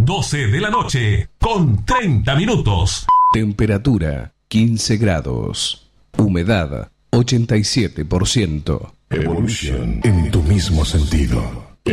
12 de la noche, con 30 minutos. Temperatura 15 grados. Humedad 87%. Evolution en tu mismo sentido.